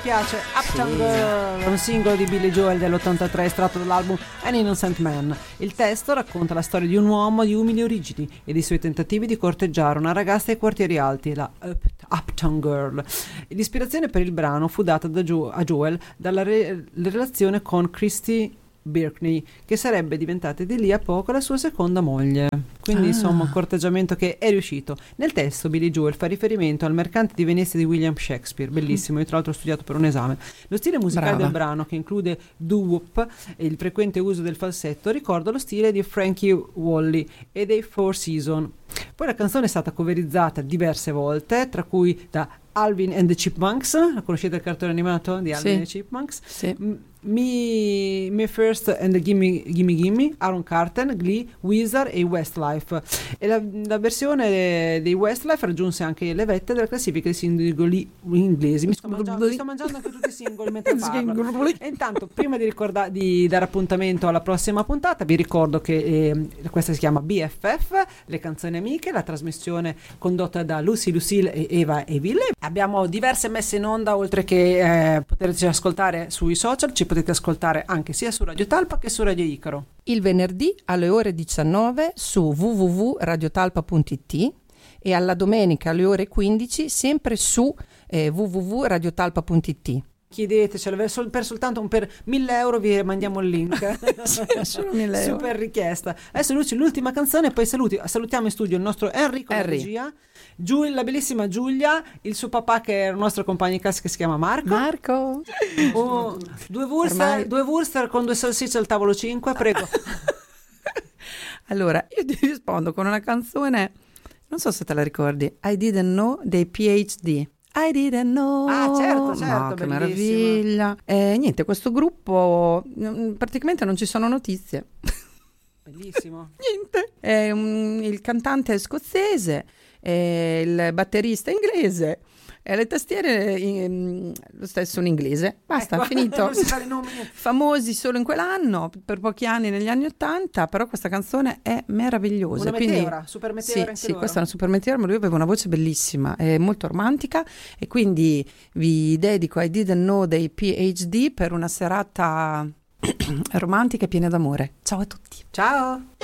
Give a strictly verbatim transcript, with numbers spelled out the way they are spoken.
piace Uptown Girl, un singolo di Billy Joel dell'ottantatré estratto dall'album An Innocent Man. Il testo racconta la storia di un uomo di umili origini e dei suoi tentativi di corteggiare una ragazza ai quartieri alti, la Up- Uptown Girl. L'ispirazione per il brano fu data da jo- a Joel dalla re- relazione con Christy Birkney, che sarebbe diventata di lì a poco la sua seconda moglie. Quindi ah. insomma un corteggiamento che è riuscito. Nel testo Billy Joel fa riferimento al Mercante di Venezia di William Shakespeare, bellissimo, io tra l'altro ho studiato per un esame. Lo stile musicale Brava. del brano, che include doo-wop e il frequente uso del falsetto, ricorda lo stile di Frankie Valli e dei Four Seasons. Poi la canzone è stata coverizzata diverse volte, tra cui da Alvin and the Chipmunks. Conoscete il cartone animato di Alvin sì. and the Chipmunks? Sì. M- Me, Me First and the Gimme Gimme Gimme, Aaron Carter, Glee, Wizard e Westlife. E la, la versione dei Westlife raggiunse anche le vette della classifica dei singoli inglesi. Mi sto mangiando, mi sto mangiando anche tutti i singoli mentre parlo. E intanto, prima di, ricorda- di dare appuntamento alla prossima puntata, vi ricordo che eh, questa si chiama B F F, le canzoni amiche, la trasmissione condotta da Lucy Lucille e Eva Eville. Abbiamo diverse messe in onda, oltre che eh, poterci ascoltare sui social, ci potete ascoltare anche sia su Radio Talpa che su Radio Icaro. Il venerdì alle ore diciannove su w w w punto radiotalpa punto i t e alla domenica alle ore quindici sempre su eh, w w w punto radiotalpa punto i t. Chiedetecelo per, per soltanto un per mille euro vi mandiamo il link. Solo mille euro. Super richiesta. Adesso Luci, l'ultima canzone e poi saluti. Salutiamo in studio il nostro Enrico Henry. Regia, Giul, la bellissima Giulia, il suo papà che è il nostro compagno di classe che si chiama Marco. Marco. Oh, due Wurster, due Wurster con due salsicce al tavolo cinque, prego. Allora, io ti rispondo con una canzone, non so se te la ricordi, I Didn't Know dei P H D. I didn't know. Ah, certo, certo, no, che bellissimo. meraviglia. Eh, niente, questo gruppo mh, praticamente non ci sono notizie. Bellissimo. Niente. È un, il cantante è scozzese, è il batterista è inglese, e le tastiere in, lo stesso in inglese. Basta, ecco, finito. non si fa i nomi. Famosi solo in quell'anno, per pochi anni negli anni ottanta, però questa canzone è meravigliosa. Una quindi, meteora, super meteora sì, anche sì, loro. questa è una super meteora, ma lui aveva una voce bellissima, è molto romantica, e quindi vi dedico I Didn't Know dei P H D per una serata romantica e piena d'amore. Ciao a tutti. Ciao.